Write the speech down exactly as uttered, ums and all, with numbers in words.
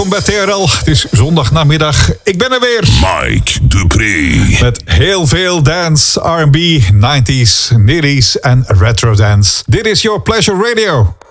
welkom bij T R L. Het is zondagnamiddag. Ik ben er weer. Mike Dupree. Met heel veel dance, R en B, nineties, nitties en retro dance. Dit is Your Pleasure Radio.